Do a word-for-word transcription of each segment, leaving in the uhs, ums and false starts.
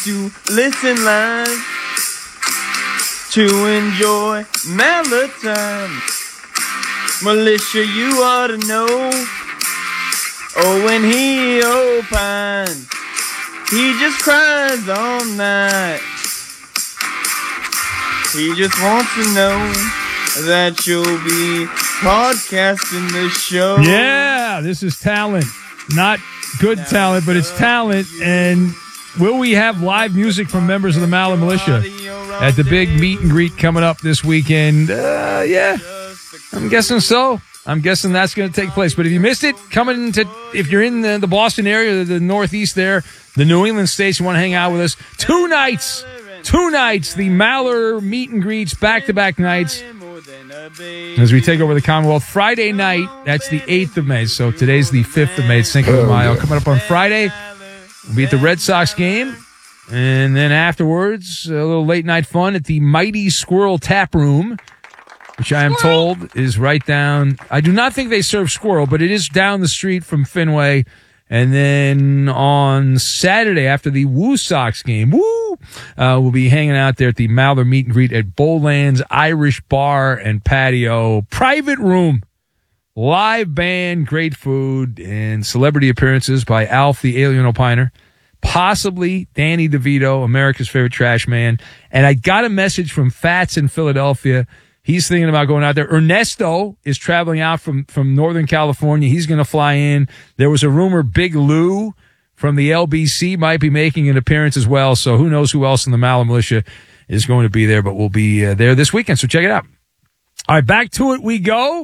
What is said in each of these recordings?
to listen live to enjoy Mallard time. Militia, you ought to know. Oh, when he opines, he just cries all night. He just wants to know that you'll be podcasting the show. Yeah, this is talent. Not good talent, but it's talent. And will we have live music from members of the Mallard Militia at the big meet and greet coming up this weekend? Uh, yeah, I'm guessing so. I'm guessing that's going to take place. But if you missed it, coming to, if you're in the, the Boston area, the Northeast there, the New England states, you want to hang out with us, two nights, two nights, the Mallard meet and greets, back-to-back nights, as we take over the Commonwealth. Friday night, that's the eighth of May. So today's the fifth of May, Cinco de Mayo. Coming up on Friday, we'll be at the Red Sox game. And then afterwards, a little late-night fun at the Mighty Squirrel Tap Room, which I am told is right down. I do not think they serve squirrel, but it is down the street from Fenway. And then on Saturday, after the Woo Sox game, woo, uh, we'll be hanging out there at the Mallard Meet and Greet at Bowlands Irish Bar and Patio. Private room, live band, great food, and celebrity appearances by Alf the Alien Opiner, possibly Danny DeVito, America's favorite trash man. And I got a message from Fats in Philadelphia. He's thinking about going out there. Ernesto is traveling out from, from Northern California. He's going to fly in. There was a rumor Big Lou from the L B C might be making an appearance as well. So who knows who else in the Mallard Militia is going to be there, but we'll be uh, there this weekend. So check it out. All right, back to it we go.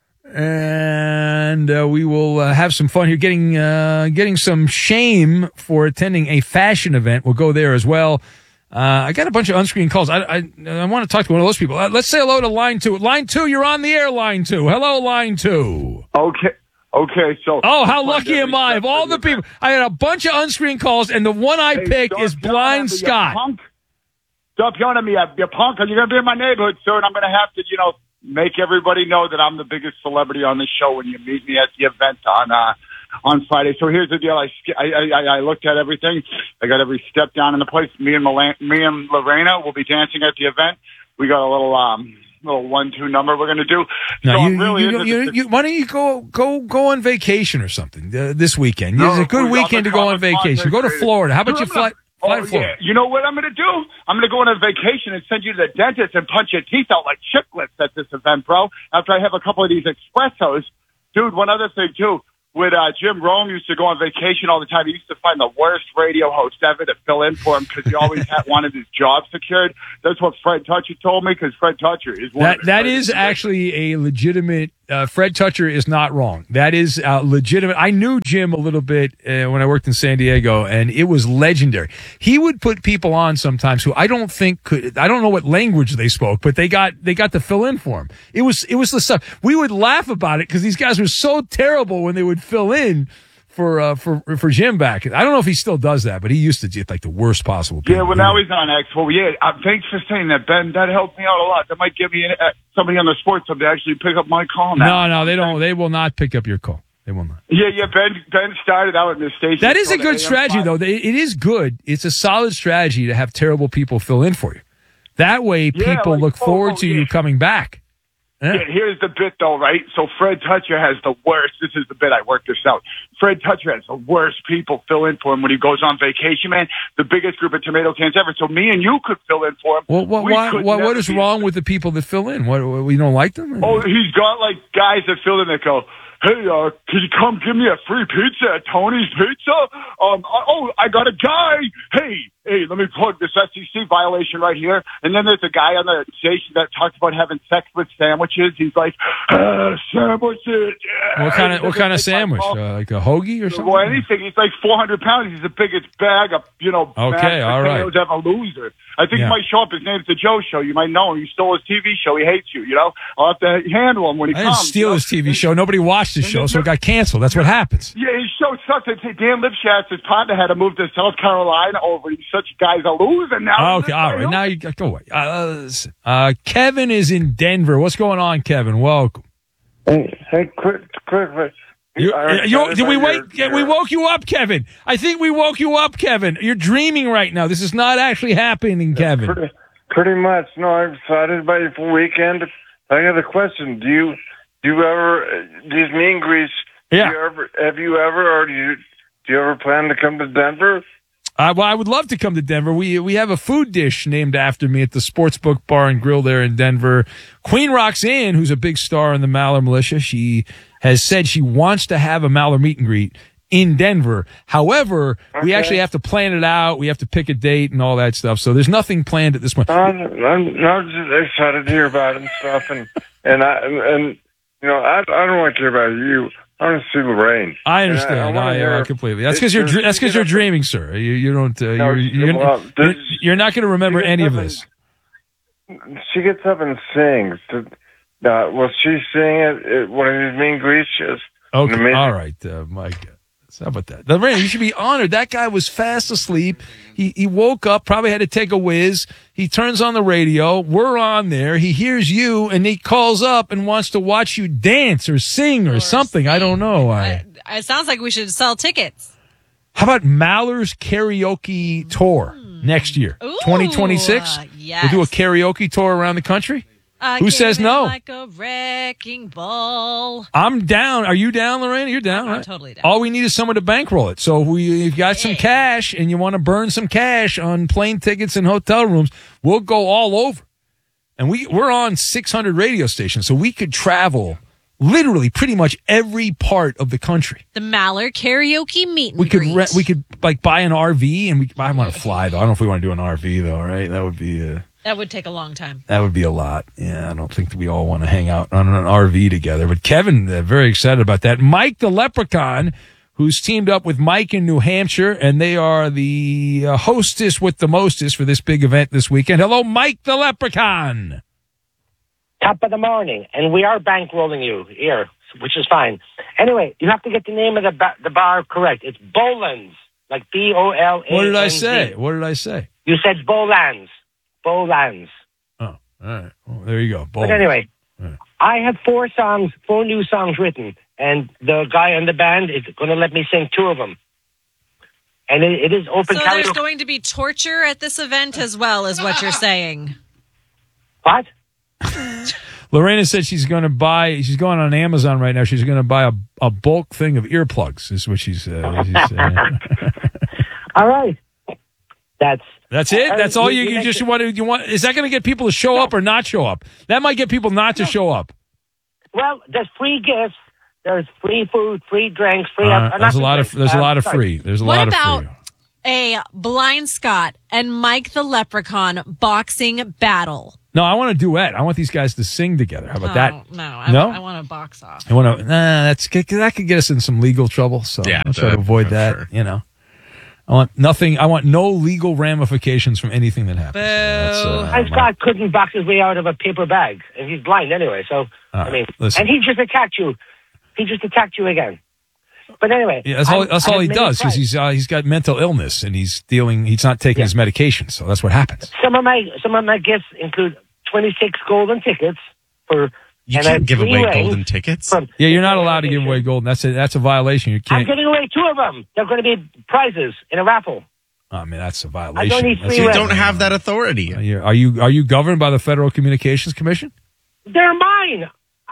And uh, we will uh, have some fun here getting, uh, getting some shame for attending a fashion event. We'll go there as well. Uh, I got a bunch of unscreened calls. I, I, I want to talk to one of those people. Uh, let's say hello to line two. Line two, you're on the air, line two. Hello, line two. Okay. Okay, so. Oh, how lucky am I? Of all the people, I had a bunch of unscreened calls, and the one I hey, picked is Blind Scott. Punk. Stop yelling at me, you punk. You're going to be in my neighborhood soon. I'm going to have to, you know, make everybody know that I'm the biggest celebrity on the show when you meet me at the event on, uh, on Friday. So here's the deal. I, I, I, I looked at everything. I got every step down in the place. Me and Milan, me and Lorena will be dancing at the event. We got a little, um, little one-two number we're going to do. No, so you, really you, you, you, why don't you go, go, go on vacation or something uh, this weekend? No, it's a good weekend to go on vacation. Go to Florida. How about you fly, fly to Florida? Yeah. You know what I'm going to do? I'm going to go on a vacation and send you to the dentist and punch your teeth out like chiclets at this event, bro. After I have a couple of these espressos. Dude, one other thing, too. With uh, Jim Rome used to go on vacation all the time. He used to find the worst radio host ever to fill in for him because he always had wanted his job secured. That's what Fred Toucher told me because Fred Toucher is one that. of That is actually a legitimate. Uh, Fred Toucher is not wrong. That is uh, legitimate. I knew Jim a little bit uh, when I worked in San Diego, and it was legendary. He would put people on sometimes who I don't think could. I don't know what language they spoke, but they got they got to fill in for him. It was it was the stuff we would laugh about it because these guys were so terrible when they would fill in for uh, for for Jim back. I don't know if he still does that, but he used to get like the worst possible people. Yeah, well, now he's on X. Well, yeah, uh, thanks for saying that, Ben. That helped me out a lot. That might give me uh, somebody on the sports hub to actually pick up my call now. No, no, they don't. They will not pick up your call. They will not. Yeah, yeah, Ben Ben started out in the station. That is a good strategy, though. It is good. It's a solid strategy to have terrible people fill in for you. That way, yeah, people like, look oh, forward oh, to yeah. you coming back. Yeah. Yeah, here's the bit, though, right? So Fred Toucher has the worst. This is the bit. I worked this out. Fred Toucher has the worst people fill in for him when he goes on vacation, man. The biggest group of tomato cans ever. So me and you could fill in for him. Well, what, we why, what, what is wrong with the people that fill in? What, we don't like them? Oh, he's got, like, guys that fill in that go, hey, uh, can you come give me a free pizza at Tony's Pizza? Um, oh, I got a guy. Hey, hey, let me plug this S E C violation right here. And then there's a guy on the station that talks about having sex with sandwiches. He's like, uh, sandwiches. Yeah. What kind of what kind of sandwich? Uh, like a hoagie or something? Well, anything. He's like four hundred pounds. He's the biggest bag of, you know, okay, all right. potatoes ever loser. I think yeah. he might show up. His name's The Joe Show. You might know him. You stole his T V show. He hates you, you know. I'll have to handle him when he I comes. didn't steal you know? his T V show. Nobody watched his show, so it got canceled. That's what happens. Yeah, his show sucks. Dan Lipschitz, his partner, had to move to South Carolina over. He's such guys are losing now. Okay, all right. Now you go away. Uh, uh, Kevin is in Denver. What's going on, Kevin? Welcome. Hey, hey, quick, quick. You, I you, understand did we about wake? your- yeah, we woke you up, Kevin. I think we woke you up, Kevin. You're dreaming right now. This is not actually happening, Kevin. Pretty, pretty much. No, I'm excited about your weekend. I got a question. Do you do you ever uh, these meet and greets? Yeah. Do you ever, have you ever, or do you do you ever plan to come to Denver? Uh, well, I would love to come to Denver. We we have a food dish named after me at the Sportsbook Bar and Grill there in Denver. Queen Roxanne, who's a big star in the Maller Militia, she has said she wants to have a Maller meet and greet in Denver. However, okay. we actually have to plan it out. We have to pick a date and all that stuff. So there's nothing planned at this point. I'm, I'm, I'm just excited to hear about it and stuff. And, and, I, and, and you know, I, I don't want to hear about you. I want to see Lorraine. I understand. I, I, no, I, hear, I completely. That's because you're that's because you're dreaming, sir. You you don't. Uh, no, you're you're, well, you're, you're not going to remember any of this. And, she gets up and sings. To, uh, will she sing at, at one of these mean greets? Okay. All right, uh, Mike. How about that? Lorraine, you should be honored. That guy was fast asleep. He he woke up, probably had to take a whiz. He turns on the radio. We're on there. He hears you, and he calls up and wants to watch you dance or sing or, or something. Sing. I don't know. I, uh, it sounds like we should sell tickets. How about Maller's karaoke tour mm. next year, twenty twenty-six? Yes. We'll do a karaoke tour around the country. Uh, Who says no? Like a wrecking ball. I'm down. Are you down, Lorena? You're down, I'm right? totally down. All we need is someone to bankroll it. So if we, you've got some cash and you want to burn some cash on plane tickets and hotel rooms, we'll go all over. And we, we're on six hundred radio stations, so we could travel literally pretty much every part of the country. The Maller karaoke meet and we could greet. Rent, we could like buy an R V, and we. I want to fly though. I don't know if we want to do an R V though, right? That would be. Uh, That would take a long time. That would be a lot. Yeah, I don't think that we all want to hang out on an R V together. But Kevin, uh, very excited about that. Mike the Leprechaun, who's teamed up with Mike in New Hampshire, and they are the uh, hostess with the mostest for this big event this weekend. Hello, Mike the Leprechaun. Top of the morning, and we are bankrolling you here, which is fine. Anyway, you have to get the name of the ba- the bar correct. It's Bolan's, like B O L A N Z. What did I say? What did I say? You said Bolan's. Bolan's. Oh, all right. Well, there you go. Bolan's. But anyway, right. I have four songs, four new songs written, and the guy in the band is going to let me sing two of them. And it, it is open. So karaoke. There's going to be torture at this event as well, is what you're saying. What? Lorena said she's going to buy. She's going on Amazon right now. She's going to buy a, a bulk thing of earplugs. Is what she's, uh, she's saying. All right. That's that's it. That's all you, you just want to. You want? Is that going to get people to show up or not show up? That might get people not to show up. Well, there's free gifts. There's free food, free drinks, free. Uh, there's a lot of there's a lot of free. There's a what lot about of free. A Blind Scott and Mike the Leprechaun boxing battle? No, I want a duet. I want these guys to sing together. How about oh, that? No, I, no, I want a box off. I want to. Nah, that's that could get us in some legal trouble. So yeah, I'm trying to avoid that. Sure. You know, I want nothing. I want no legal ramifications from anything that happens. Boo. So uh, Scott couldn't box his way out of a paper bag, and he's blind anyway. So right, I mean, listen. and he just attacked you. He just attacked you again. But anyway, yeah, that's all. I, that's all he does because he's uh, he's got mental illness and he's dealing. He's not taking yeah. his medication, so that's what happens. Some of my some of my gifts include twenty-six golden tickets for. You can't give away golden tickets. From, yeah, you're not allowed to give away golden. That's a that's a violation. You can't. I'm giving away two of them. They're going to be prizes in a raffle. I mean, that's a violation. I don't need three you rings. don't have that authority. Are you, are you are you governed by the Federal Communications Commission? They're mine,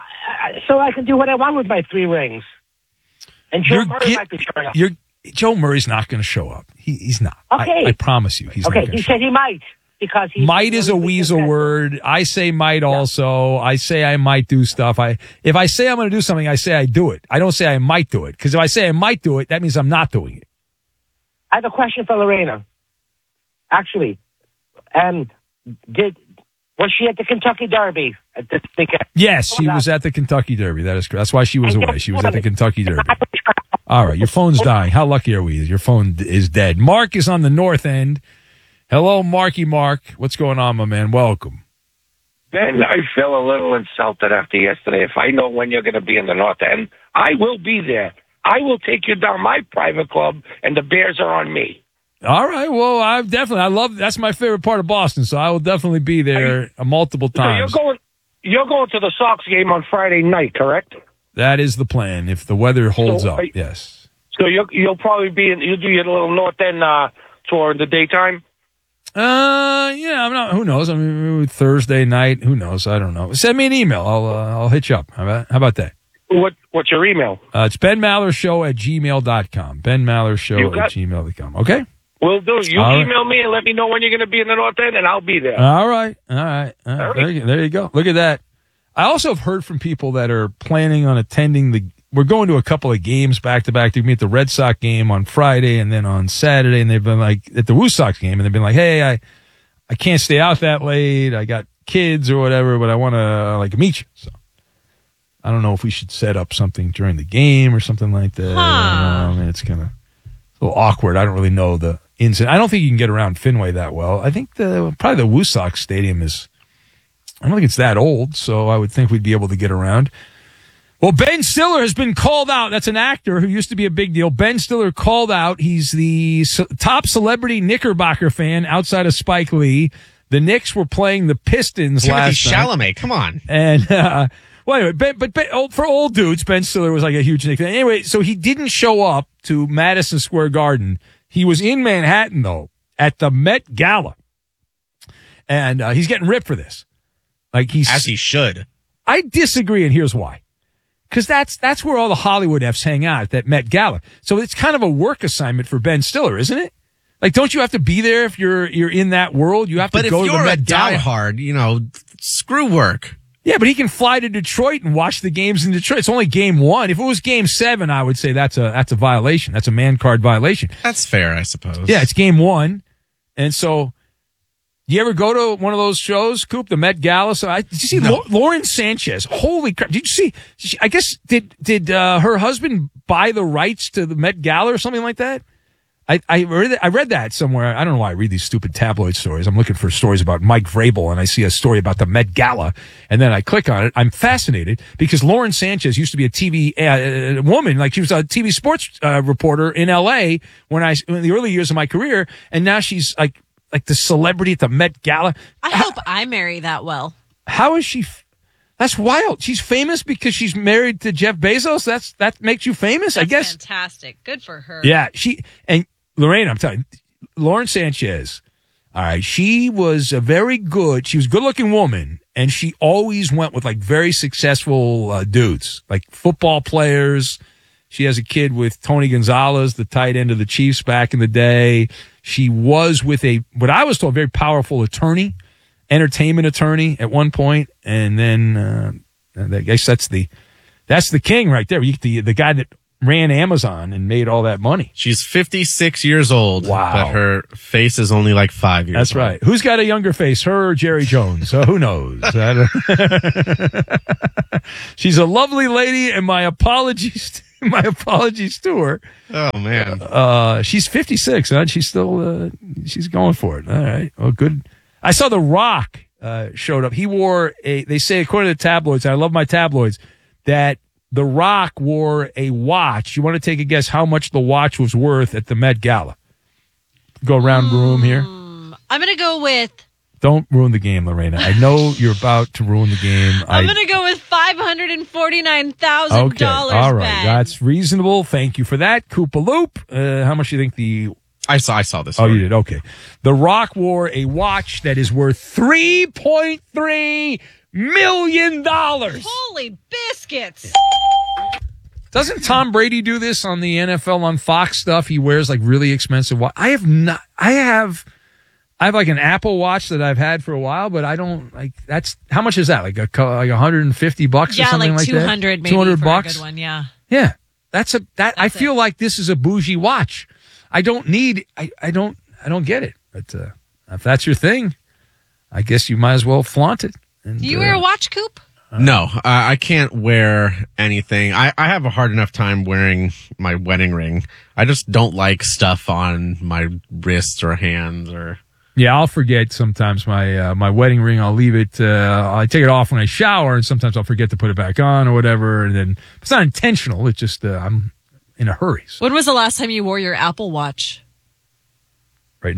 so I can do what I want with my three rings. And Joe you're Murray get, might be showing up. You're, Joe Murray's not going to show up. He, he's not. Okay. I, I promise you, he's okay, not going to he show said he might because he might is a weasel word. I say might also. I say I might do stuff. I if I say I'm going to do something, I say I do it. I don't say I might do it because if I say I might do it, that means I'm not doing it. I have a question for Lorena. Actually, um, did was she at the Kentucky Derby at this weekend? Yes, she was at the Kentucky Derby. That is correct. That's why she was away. She was at the Kentucky Derby. All right, your phone's dying. How lucky are we? Your phone is dead. Mark is on the north end. Hello, Marky Mark. What's going on, my man? Welcome. Ben, I feel a little insulted after yesterday. If I know when you're going to be in the north end, I will be there. I will take you down my private club, and the Bears are on me. All right. Well, I definitely, I love, that's my favorite part of Boston, so I will definitely be there you, multiple times. So you're going, you're going to the Sox game on Friday night, correct? That is the plan. If the weather holds So, up, I- yes. So you'll you'll probably be in. You'll do your little North End uh, tour in the daytime. Uh, yeah, I'm not. Who knows? I mean, maybe Thursday night. Who knows? I don't know. Send me an email. I'll uh, I'll hit you up. How about how about that? What What's your email? Uh, it's Ben Maller Show at gmail dot com. Ben Maller Show You at got- gmail dot com. Okay. We'll do. You All right. email me and let me know when you're going to be in the North End, and I'll be there. All right. All right. All right. All right. There, you, there you go. Look at that. I also have heard from people that are planning on attending the. We're going to a couple of games back to back. They're going to be at the Red Sox game on Friday and then on Saturday. And they've been like at the Woo Sox game, and they've been like, "Hey, I, I can't stay out that late. I got kids or whatever, but I want to like meet you." So I don't know if we should set up something during the game or something like that. Huh. I don't know. I mean, it's kind of a little awkward. I don't really know the ins. I don't think you can get around Fenway that well. I think the probably the Woo Sox Stadium is. I don't think it's that old, so I would think we'd be able to get around. Well, Ben Stiller has been called out. That's an actor who used to be a big deal. Ben Stiller called out. He's the ce- top celebrity Knickerbocker fan outside of Spike Lee. The Knicks were playing the Pistons Timothy last night. Chalamet, come on. And, uh, well, anyway, ben, but ben, old, for old dudes, Ben Stiller was like a huge Knicks fan. Anyway, so he didn't show up to Madison Square Garden. He was in Manhattan, though, at the Met Gala. And uh, he's getting ripped for this. Like he's As he should. I disagree, and here's why. Because that's that's where all the Hollywood F's hang out, at that Met Gala. So it's kind of a work assignment for Ben Stiller, isn't it? Like, don't you have to be there if you're you're in that world? You have But to if go to the you're a Met Gala. diehard, you know, screw work. Yeah, but he can fly to Detroit and watch the games in Detroit. It's only game one. If it was game seven, I would say that's a that's a violation. That's a man card violation. That's fair, I suppose. Yeah, it's game one, and so. You ever go to one of those shows, Coop, the Met Gala? So I, did you see No. Lau- Lauren Sanchez? Holy crap! Did you see? She, I guess did did uh, her husband buy the rights to the Met Gala or something like that? I I read I read that somewhere. I don't know why I read these stupid tabloid stories. I'm looking for stories about Mike Vrabel, and I see a story about the Met Gala, and then I click on it. I'm fascinated because Lauren Sanchez used to be a T V uh, woman, like she was a T V sports uh, reporter in L A when I in the early years of my career, and now she's like. Like the celebrity at the Met Gala. I how, hope I marry that well. How is she? F- That's wild. She's famous because she's married to Jeff Bezos. That's that makes you famous, That's I guess. fantastic. Good for her. Yeah, she and Lorraine. I'm telling you, Lauren Sanchez. All right, she was a very good. She was a good-looking woman, and she always went with like very successful uh, dudes, like football players. She has a kid with Tony Gonzalez, the tight end of the Chiefs back in the day. She was with a, what I was told, very powerful attorney, entertainment attorney at one point, and then uh, I guess that's the that's the king right there. You, the the guy that ran Amazon and made all that money. She's fifty-six years old. Wow. But her face is only like five years That's old. right. Who's got a younger face, her or Jerry Jones? So who knows? I don't- She's a lovely lady, and my apologies. My apologies to her. Oh, man. Uh, she's fifty-six, huh? She's still, uh, she's going for it. All right. Well, good. I saw The Rock, uh, showed up. He wore a, they say, according to the tabloids, I love my tabloids, that The Rock wore a watch. You want to take a guess how much the watch was worth at the Met Gala? Go around the room here. I'm going to go with, Don't ruin the game, Lorena. I know you're about to ruin the game. I'm I- going to go with five hundred forty-nine thousand dollars. Okay, all right. That's reasonable. Thank you for that. Koopaloop. Uh, how much do you think the I saw I saw this. Oh, story. you did? Okay. The Rock wore a watch that is worth three point three million dollars. Holy biscuits. Doesn't Tom Brady do this on the N F L on Fox stuff? He wears like really expensive watch. I have not, I have, I have like an Apple Watch that I've had for a while, but I don't like, that's, how much is that? Like a, co- like one hundred fifty bucks or Yeah, something like like, two that? hundred maybe two hundred for bucks? a good one, yeah. Yeah. That's a, that, I That's feel it. like this is a bougie watch. I don't need, I, I don't, I don't get it. But, uh, if that's your thing, I guess you might as well flaunt it. And, Do you uh, wear a watch, Coop? No, uh, I can't wear anything. I, I have a hard enough time wearing my wedding ring. I just don't like stuff on my wrists or hands or. Yeah, I'll forget sometimes my uh, my wedding ring. I'll leave it. Uh, I take it off when I shower, and sometimes I'll forget to put it back on or whatever. And then it's not intentional. It's just uh, I'm in a hurry. So When was the last time you wore your Apple Watch? right now,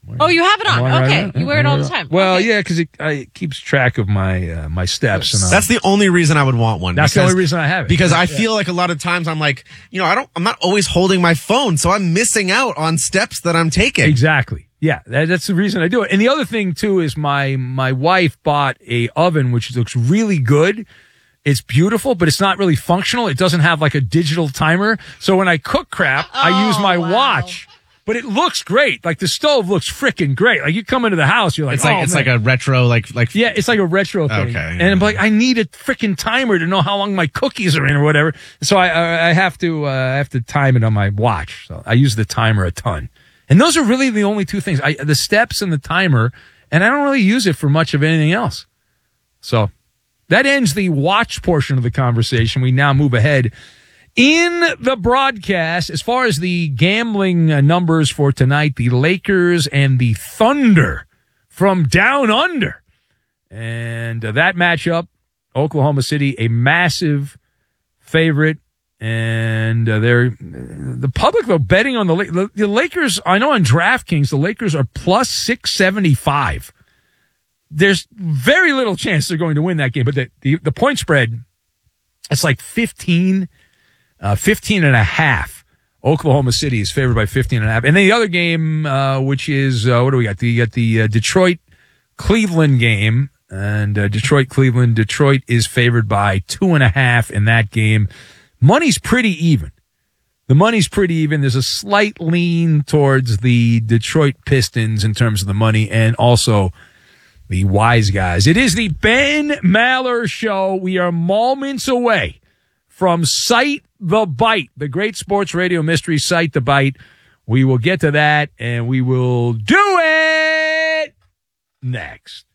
Oh, you have it on. I'm wearing Okay. right You wear it all the time. Well, Okay. yeah, because it, I- it keeps track of my uh, my steps. And That's the only reason I would want one. That's the because- only reason I have it. Because I Yeah. feel like a lot of times I'm like, you know, I don't, I'm not always holding my phone, so I'm missing out on steps that I'm taking. Exactly. Yeah, that, that's the reason I do it. And the other thing too is my my wife bought a oven which looks really good. It's beautiful, but it's not really functional. It doesn't have like a digital timer. So when I cook crap, I use my wow. watch. But it looks great. Like the stove looks freaking great. Like you come into the house, you're like, It's like oh, it's man. like a retro, like like Yeah, it's like a retro thing. Okay, And yeah. I'm like, I need a freaking timer to know how long my cookies are in or whatever. So I I I have to uh, I have to time it on my watch. So I use the timer a ton. And those are really the only two things. I the steps and the timer, and I don't really use it for much of anything else. So that ends the watch portion of the conversation. We now move ahead in the broadcast. As far as the gambling uh, numbers for tonight, the Lakers and the Thunder from down under. And uh, that matchup, Oklahoma City, a massive favorite. And uh, they're the public, though, betting on the, the the Lakers. I know on DraftKings, the Lakers are plus six seventy-five. There's very little chance they're going to win that game, but the, the, the point spread, it's like fifteen, uh, fifteen and a half. Oklahoma City is favored by fifteen and a half. And then the other game, uh, which is, uh, what do we got? You got the uh, Detroit Cleveland game, and uh, Detroit Cleveland. Detroit is favored by two and a half in that game. Money's pretty even. The money's pretty even. There's a slight lean towards the Detroit Pistons in terms of the money, and also the wise guys. It is the Ben Maller Show. We are moments away from Sight the Bite, the great sports radio mystery Sight the Bite. We will get to that, and we will do it next.